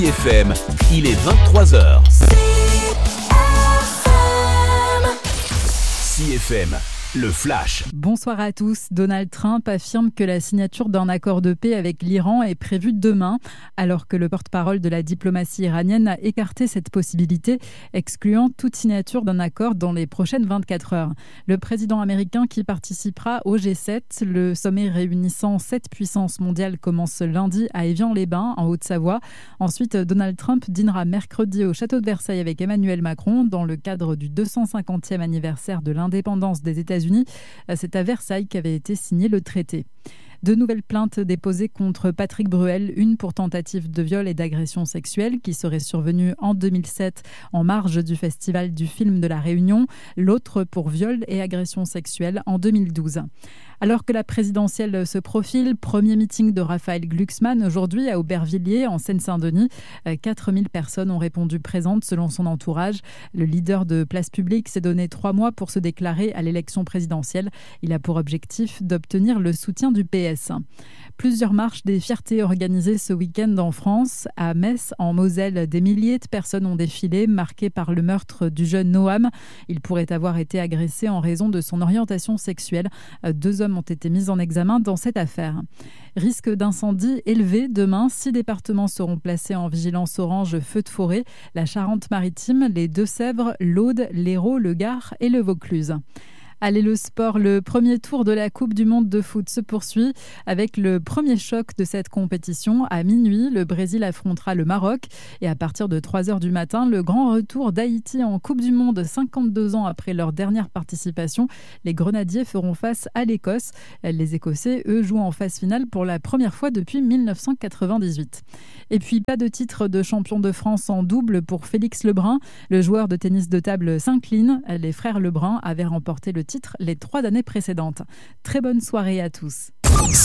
FM, il est 23h. CFM, le flash. Bonsoir à tous. Donald Trump affirme que la signature d'un accord de paix avec l'Iran est prévue demain, alors que le porte-parole de la diplomatie iranienne a écarté cette possibilité, excluant toute signature d'un accord dans les prochaines 24 heures. Le président américain qui participera au G7, le sommet réunissant 7 puissances mondiales, commence lundi à Évian-les-Bains, en Haute-Savoie. Ensuite, Donald Trump dînera mercredi au château de Versailles avec Emmanuel Macron dans le cadre du 250e anniversaire de l'indépendance des États-Unis. C'est à Versailles qu'avait été signé le traité. De nouvelles plaintes déposées contre Patrick Bruel, une pour tentative de viol et d'agression sexuelle qui serait survenue en 2007 en marge du Festival du film de la Réunion, l'autre pour viol et agression sexuelle en 2012. Alors que la présidentielle se profile, premier meeting de Raphaël Glucksmann aujourd'hui à Aubervilliers en Seine-Saint-Denis. 4000 personnes ont répondu présentes selon son entourage. Le leader de Place Publique s'est donné 3 mois pour se déclarer à l'élection présidentielle. Il a pour objectif d'obtenir le soutien du PS. Plusieurs marches des fiertés organisées ce week-end en France. À Metz, en Moselle, des milliers de personnes ont défilé, marquées par le meurtre du jeune Noam. Il pourrait avoir été agressé en raison de son orientation sexuelle. 2 hommes ont été mis en examen dans cette affaire. Risque d'incendie élevé. Demain, 6 départements seront placés en vigilance orange feu de forêt. La Charente-Maritime, les Deux-Sèvres, l'Aude, l'Hérault, le Gard et le Vaucluse. Allez, le sport, le premier tour de la Coupe du monde de foot se poursuit avec le premier choc de cette compétition. À minuit, le Brésil affrontera le Maroc et à partir de 3h du matin, le grand retour d'Haïti en Coupe du monde 52 ans après leur dernière participation. Les Grenadiers feront face à l'Écosse. Les Écossais, eux, jouent en phase finale pour la première fois depuis 1998. Et puis, pas de titre de champion de France en double pour Félix Lebrun. Le joueur de tennis de table s'incline. Les frères Lebrun avaient remporté le titre les 3 années précédentes. Très bonne soirée à tous.